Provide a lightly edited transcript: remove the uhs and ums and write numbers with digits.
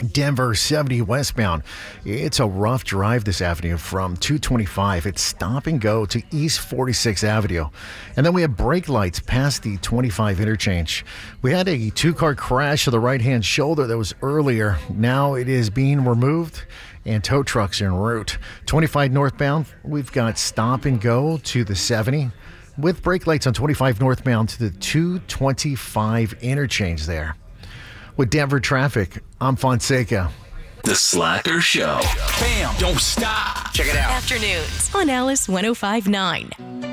Denver 70 westbound. It's a rough drive this avenue from 225. It's stop and go to East 46th Avenue. And then we have brake lights past the 25 interchange. We had a two-car crash to the right-hand shoulder that was earlier. Now it is being removed and tow trucks are en route. 25 northbound, we've got stop and go to the 70 with brake lights on 25 northbound to the 225 interchange there. With Denver traffic, I'm Fonseca. The Slacker Show. Bam! Don't stop. Check it out. Afternoons on Alice 105.9.